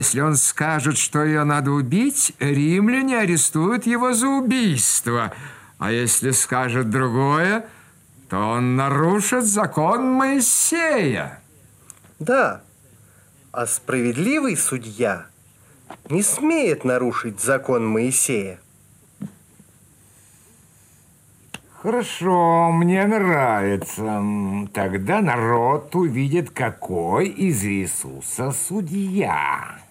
Если он скажет, что ее надо убить, римляне арестуют его за убийство. А если скажет другое, то он нарушит закон Моисея. Да, а справедливый судья не смеет нарушить закон Моисея. Хорошо, мне нравится. Тогда народ увидит, какой из Иисуса судья.